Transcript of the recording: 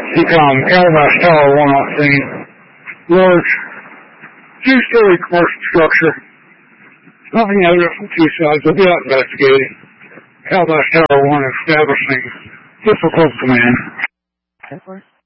Decom, Calabash Tower 1 on scene. Large, two-story commercial structure. Nothing evident from two sides. We'll be out investigating. Calabash Tower 1 establishing difficult command.